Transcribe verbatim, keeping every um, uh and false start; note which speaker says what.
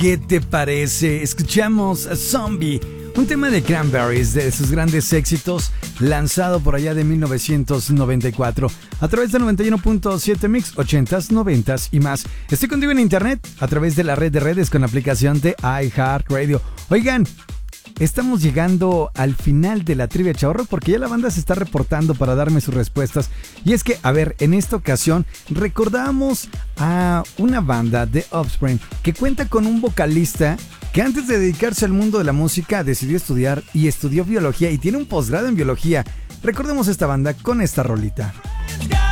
Speaker 1: ¿Qué te parece? Escuchamos a Zombie, un tema de Cranberries, de sus grandes éxitos, lanzado por allá de mil novecientos noventa y cuatro, a través de noventa y uno punto siete Mix, ochentas, noventas y más. Estoy contigo en internet, a través de la red de redes con la aplicación de iHeartRadio. Oigan, estamos llegando al final de la trivia Chavorruco porque ya la banda se está reportando para darme sus respuestas. Y es que, a ver, en esta ocasión recordamos a una banda de Offspring que cuenta con un vocalista que antes de dedicarse al mundo de la música decidió estudiar y estudió biología y tiene un posgrado en biología. Recordemos esta banda con esta rolita.